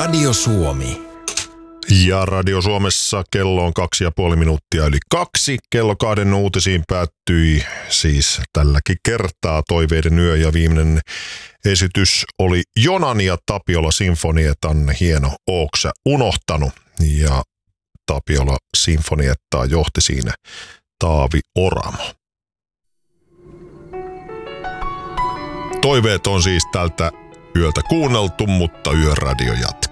Radio Suomi. Ja Radio Suomessa kello on 2,5 minuuttia yli 2. Kello 2 uutisiin päättyi siis tälläkin kertaa Toiveiden yö ja viimeinen esitys oli Jonan ja Tapiola Sinfonietan hieno Ootko sä unohtanut? Ja Tapiola Sinfoniettaa johti siinä Taavi Oramo. Toiveet on siis tältä yöltä kuunneltu, mutta Yöradio jatkuu.